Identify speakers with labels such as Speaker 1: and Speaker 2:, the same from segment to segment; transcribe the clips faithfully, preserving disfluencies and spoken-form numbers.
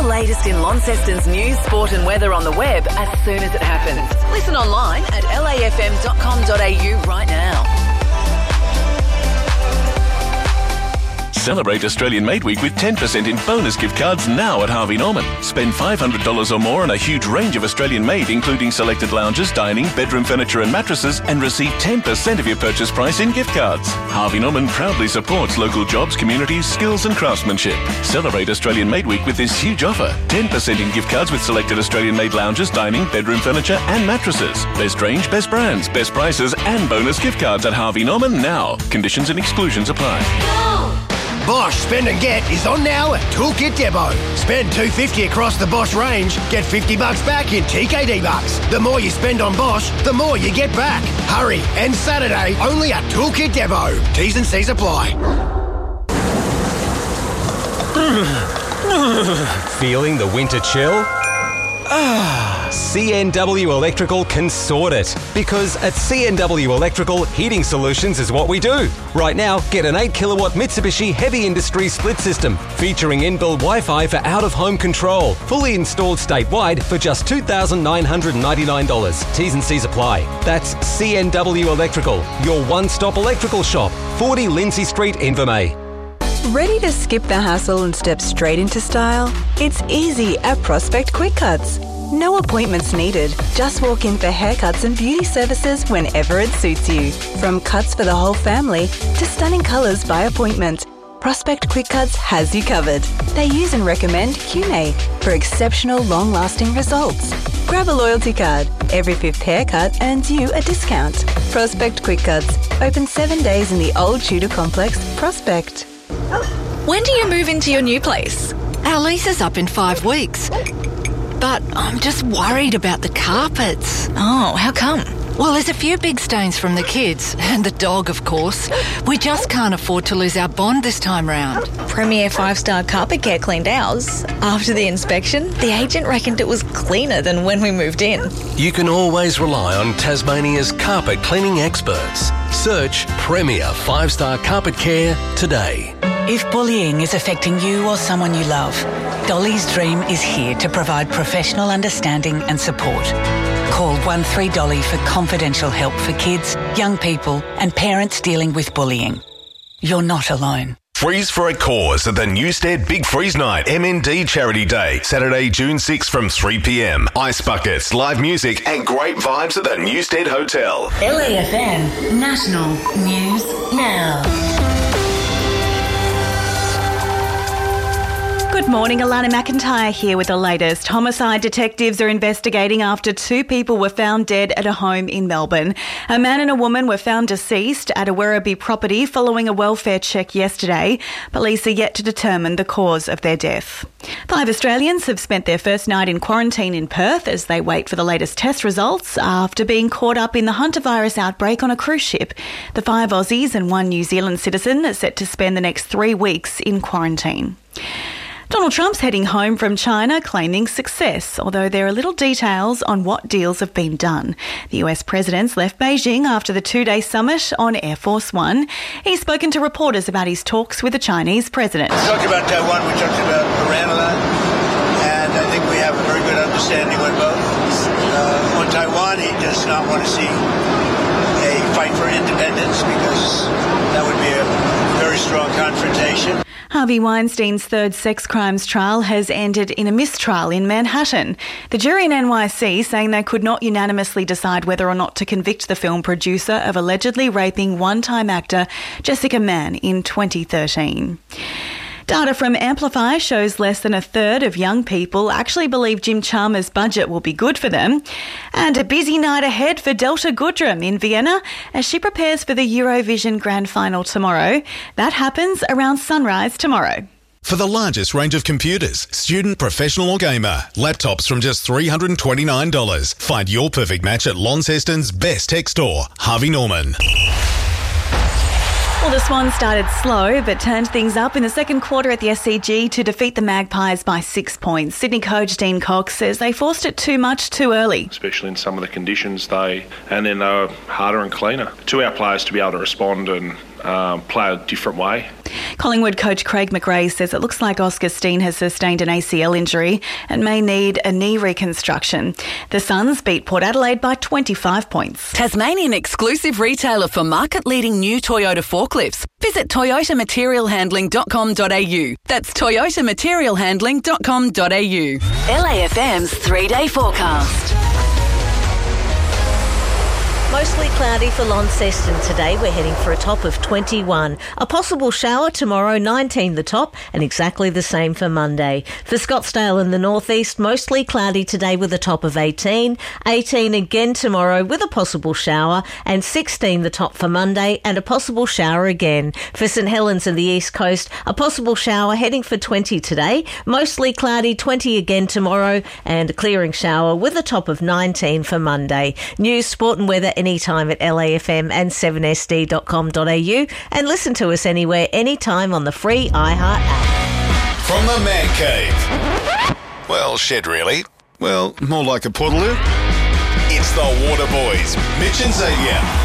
Speaker 1: latest in Launceston's news, sport and weather on the web as soon as it happens. Listen online at l a f m dot com dot a u right now.
Speaker 2: Celebrate Australian Made Week with ten percent in bonus gift cards now at Harvey Norman. Spend five hundred dollars or more on a huge range of Australian made, including selected lounges, dining, bedroom furniture and mattresses, and receive ten percent of your purchase price in gift cards. Harvey Norman proudly supports local jobs, communities, skills and craftsmanship. Celebrate Australian Made Week with this huge offer. ten percent in gift cards with selected Australian made lounges, dining, bedroom furniture and mattresses. Best range, best brands, best prices and bonus gift cards at Harvey Norman now. Conditions and exclusions apply.
Speaker 3: Go! Bosch Spend and Get is on now at Toolkit Depot. Spend two hundred fifty dollars across the Bosch range, get fifty bucks back in T K D bucks. The more you spend on Bosch, the more you get back. Hurry, and Saturday only at Toolkit Depot. T's and C's apply.
Speaker 4: Feeling the winter chill? Ah, C N W Electrical can sort it. Because at C N W Electrical, heating solutions is what we do. Right now, get an eight kilowatt Mitsubishi Heavy Industry split system featuring inbuilt Wi-Fi for out-of-home control. Fully installed statewide for just two thousand nine hundred ninety-nine dollars. T's and C's apply. That's C N W Electrical, your one-stop electrical shop. forty Lindsay Street, Invermay.
Speaker 5: Ready to skip the hassle and step straight into style? It's easy at Prospect Quick Cuts. No appointments needed. Just walk in for haircuts and beauty services whenever it suits you. From cuts for the whole family to stunning colours by appointment, Prospect Quick Cuts has you covered. They use and recommend Q M A for exceptional long-lasting results. Grab a loyalty card. Every fifth haircut earns you a discount. Prospect Quick Cuts. Open seven days in the Old Tudor Complex, Prospect.
Speaker 6: When do you move into your new place? Our lease is up in five weeks. But I'm just worried about the carpets.
Speaker 1: Oh, how come?
Speaker 6: Well, there's a few big stains from the kids, and the dog, of course. We just can't afford to lose our bond this time round.
Speaker 7: Premier five-star Carpet Care cleaned ours. After the inspection, the agent reckoned it was cleaner than when we moved in.
Speaker 8: You can always rely on Tasmania's carpet cleaning experts. Search Premier five-star Carpet Care today.
Speaker 9: If bullying is affecting you or someone you love, Dolly's Dream is here to provide professional understanding and support. Call one three Dolly for confidential help for kids, young people and parents dealing with bullying. You're not alone.
Speaker 10: Freeze for a cause at the Newstead Big Freeze Night M N D Charity Day, Saturday, June sixth from three p m. Ice buckets, live music and great vibes at the Newstead Hotel.
Speaker 9: L A F M National News Now.
Speaker 11: Good morning, Alana McIntyre here with the latest. Homicide detectives are investigating after two people were found dead at a home in Melbourne. A man and a woman were found deceased at a Werribee property following a welfare check yesterday. Police are yet to determine the cause of their death. Five Australians have spent their first night in quarantine in Perth as they wait for the latest test results after being caught up in the hantavirus outbreak on a cruise ship. The five Aussies and one New Zealand citizen are set to spend the next three weeks in quarantine. Donald Trump's heading home from China claiming success, although there are little details on what deals have been done. The U S president's left Beijing after the two-day summit on Air Force One. He's spoken to reporters about his talks with the Chinese president.
Speaker 12: We talked about Taiwan, we talked about Iran a lot, and I think we have a very good understanding with both. Uh, on Taiwan, he does not want to see a fight for independence because that would be a very strong confrontation.
Speaker 11: Harvey Weinstein's third sex crimes trial has ended in a mistrial in Manhattan. The jury in N Y C saying they could not unanimously decide whether or not to convict the film producer of allegedly raping one-time actor Jessica Mann in twenty thirteen. Data from Amplify shows less than a third of young people actually believe Jim Chalmers' budget will be good for them. And a busy night ahead for Delta Goodrem in Vienna as she prepares for the Eurovision Grand Final tomorrow. That happens around sunrise tomorrow.
Speaker 13: For the largest range of computers, student, professional or gamer, laptops from just three hundred twenty-nine dollars. Find your perfect match at Launceston's best tech store, Harvey Norman.
Speaker 11: Well, the Swans started slow but turned things up in the second quarter at the S C G to defeat the Magpies by six points. Sydney coach Dean Cox says they forced it too much too early.
Speaker 14: Especially in some of the conditions, they and then they were harder and cleaner. To our players to be able to respond and um, play a different way.
Speaker 11: Collingwood coach Craig McRae says it looks like Oscar Steen has sustained an A C L injury and may need a knee reconstruction. The Suns beat Port Adelaide by twenty-five points.
Speaker 1: Tasmanian exclusive retailer for market-leading new Toyota forklifts. Visit toyota material handling dot com dot a u. That's toyota material handling dot com dot a u. L A F M's three-day forecast.
Speaker 15: Mostly cloudy for Launceston today. We're heading for a top of twenty-one. A possible shower tomorrow, nineteen the top, and exactly the same for Monday. For Scottsdale in the northeast, mostly cloudy today with a top of eighteen. eighteen again tomorrow with a possible shower, and sixteen the top for Monday and a possible shower again. For St Helens in the east coast, a possible shower heading for twenty today. Mostly cloudy, twenty again tomorrow, and a clearing shower with a top of nineteen for Monday. News, sport and weather anytime at L A F M and seven S D dot com dot a u, and listen to us anywhere, anytime on the free iHeart app.
Speaker 13: From the Man Cave. Well, shed really. Well, more like a puddaloo. It's the Water Boys, Mitch and Xavier.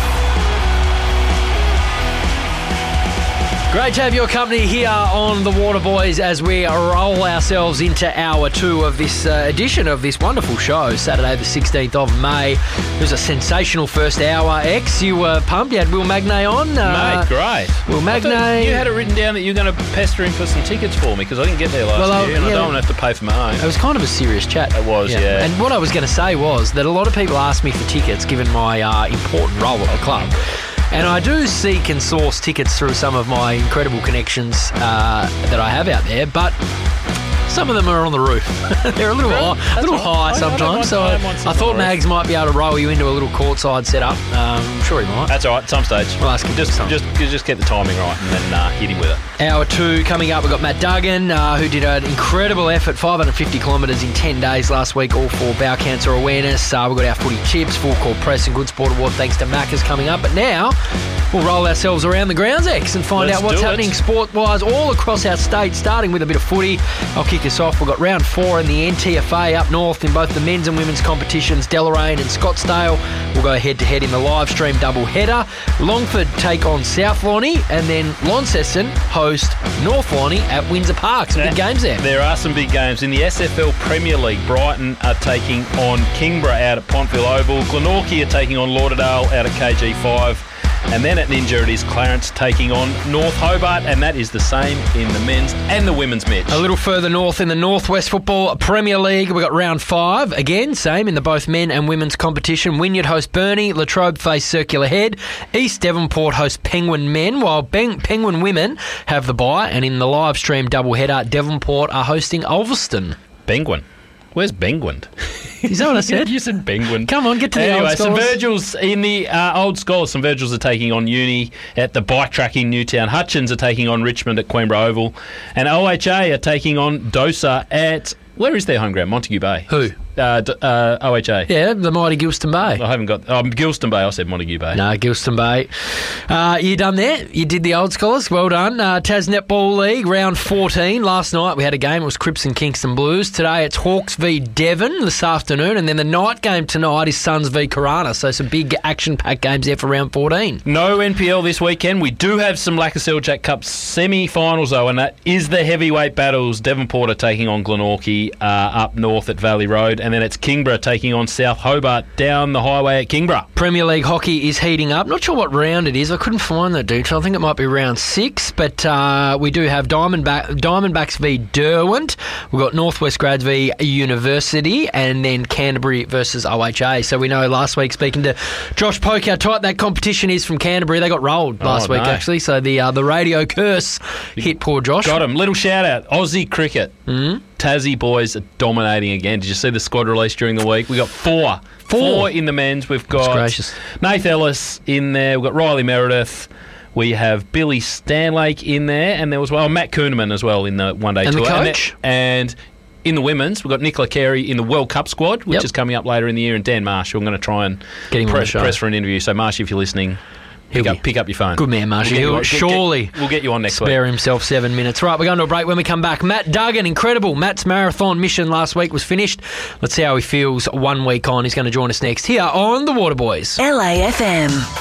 Speaker 16: Great to have your company here on The Water Boys as we roll ourselves into hour two of this uh, edition of this wonderful show, Saturday the sixteenth of May. It was a sensational first hour. X, you were pumped. You had Will Magnay on.
Speaker 17: Uh, Mate, great.
Speaker 16: Will Magnay.
Speaker 17: You had it written down that you were going to pester him for some tickets for me because I didn't get there last
Speaker 16: well,
Speaker 17: year
Speaker 16: uh,
Speaker 17: and
Speaker 16: yeah,
Speaker 17: I don't want to have to pay for my own.
Speaker 16: It was kind of a serious chat.
Speaker 17: It was, yeah. yeah.
Speaker 16: And what I was going to say was that a lot of people ask me for tickets given my uh, important role at the club. And I do seek and source tickets through some of my incredible connections uh, that I have out there, but some of them are on the roof. They're a little
Speaker 17: Really?
Speaker 16: high, a little
Speaker 17: That's
Speaker 16: high
Speaker 17: right.
Speaker 16: sometimes. So I,
Speaker 17: I don't mind
Speaker 16: I thought Mags might be able to roll you into a little courtside setup. Um, I'm sure he might.
Speaker 17: That's all right, at some stage.
Speaker 16: We'll ask him
Speaker 17: just,
Speaker 16: some.
Speaker 17: just, just get the timing right and then uh, hit him with it.
Speaker 16: Hour two coming up, we've got Matt Duggan, uh, who did an incredible effort, five hundred fifty kilometres in ten days last week, all for bowel cancer awareness. Uh, we've got our footy tips, full court press and good sport award thanks to Macca's coming up. But now we'll roll ourselves around the grounds, X, and find
Speaker 17: Let's
Speaker 16: out what's
Speaker 17: do it.
Speaker 16: happening sport-wise all across our state, starting with a bit of footy. I'll kick us off. We've got round four in the N T F A up north in both the men's and women's competitions, Deloraine and Scottsdale. We'll go head-to-head in the live stream double-header. Longford take on South Lonnie, and then Launceston host North Lonnie at Windsor Park. Some big games there.
Speaker 17: There are some big games. In the S F L Premier League, Brighton are taking on Kingborough out at Pontville Oval. Glenorchy are taking on Lauderdale out at K G five. And then at Ninja it is Clarence taking on North Hobart, and that is the same in the men's and the women's, Mitch.
Speaker 16: A little further north in the Northwest Football Premier League, we've got round five. Again, same in the both men and women's competition. Wynyard host Burnie, Latrobe face Circular Head. East Devonport host Penguin men, while ben- Penguin women have the bye. And in the live stream doubleheader, Devonport are hosting Ulverston.
Speaker 17: Penguin. Where's Penguin?
Speaker 16: Is that what I said?
Speaker 17: You said Penguin.
Speaker 16: Come on, get to the
Speaker 17: anyway,
Speaker 16: old
Speaker 17: St
Speaker 16: scores.
Speaker 17: Virgil's in the uh, old scores. St Virgil's are taking on Uni at the bike track in Newtown. Hutchins are taking on Richmond at Queenborough Oval. And O H A are taking on Dosa at... Where is their home ground? Montague Bay.
Speaker 16: Who?
Speaker 17: Uh, d- uh, O H A.
Speaker 16: Yeah, the mighty Gilston Bay.
Speaker 17: I haven't got... Um, Gilston Bay. I said Montague Bay.
Speaker 16: No, Gilston Bay. Uh, you done there? You did the old scholars. Well done. Uh, Tas Netball League, round fourteen. Last night we had a game. It was Crips and Kingston Blues. Today it's Hawks v Devon this afternoon. And then the night game tonight is Suns v Karana. So some big action-packed games there for round fourteen.
Speaker 17: No N P L this weekend. We do have some Lacaselle Jack Cup semi-finals, though, and that is the heavyweight battles. Devonport are taking on Glenorchy uh, up north at Valley Road. And then it's Kingborough taking on South Hobart down the highway at Kingborough.
Speaker 16: Premier League hockey is heating up. Not sure what round it is. I couldn't find that detail. I think it might be round six. But uh, we do have Diamondback, Diamondbacks v Derwent. We've got Northwest Grads v University. And then Canterbury versus O H A. So we know last week, speaking to Josh Polk, how tight that competition is from Canterbury. They got rolled last
Speaker 17: oh,
Speaker 16: week,
Speaker 17: no.
Speaker 16: actually. So the uh, the radio curse hit poor Josh.
Speaker 17: Got him. Little shout out. Aussie cricket.
Speaker 16: Mm-hmm.
Speaker 17: Tassie boys are dominating again. Did you see the squad release during the week? We got four.
Speaker 16: Four.
Speaker 17: Four in the men's. We've got
Speaker 16: That's gracious.
Speaker 17: Nath Ellis in there. We've got Riley Meredith. We have Billy Stanlake in there. And there was well Matt Kuhneman as well in the one-day
Speaker 16: And
Speaker 17: tour.
Speaker 16: the coach?
Speaker 17: And, and in the women's, we've got Nicola Carey in the World Cup squad, which
Speaker 16: Yep.
Speaker 17: is coming up later in the year, and Dan Marsh, who I'm going to try and
Speaker 16: Get him on
Speaker 17: press,
Speaker 16: the show.
Speaker 17: press for an interview. So, Marsh, if you're listening, pick
Speaker 16: He'll
Speaker 17: up,
Speaker 16: be-
Speaker 17: pick up your phone.
Speaker 16: Good man, Marshy.
Speaker 17: We'll
Speaker 16: He'll
Speaker 17: get you on-
Speaker 16: surely
Speaker 17: get- get- we'll get you on next week.
Speaker 16: spare himself seven minutes. Right, we're going to a break. When we come back, Matt Duggan, incredible. Matt's marathon mission last week was finished. Let's see how he feels one week on. He's going to join us next here on The Water Boys.
Speaker 1: L A F M.